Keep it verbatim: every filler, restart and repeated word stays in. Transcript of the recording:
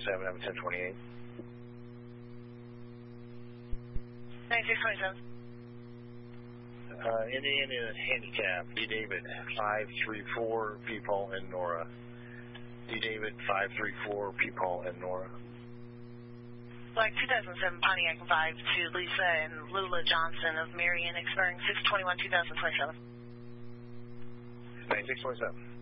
twenty-seven, have a ten twenty-eight. ninety-six twenty-seven. Uh, Indiana Handicap, D. David, five three four, Peepaw and Nora. D. David, five three four, Peepaw and Nora. Black two thousand seven Pontiac five to Lisa and Lula Johnson of Marion, expiring six twenty-one two thousand twenty-seven. ninety-six twenty-seven.